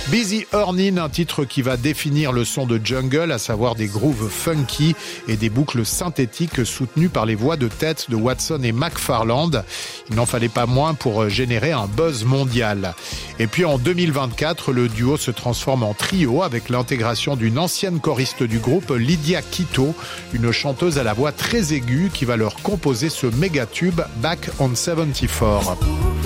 Busy Earnin, un titre qui va définir le son de jungle, à savoir des grooves funky et des boucles synthétiques soutenues par les voix de tête de Watson et McFarland. Il n'en fallait pas moins pour générer un buzz mondial. Et puis en 2024, le duo se transforme en trio avec l'intégration d'une ancienne choriste du groupe, Lydia Quito, une chanteuse à la voix très aiguë qui va leur composer ce méga tube Back on 74.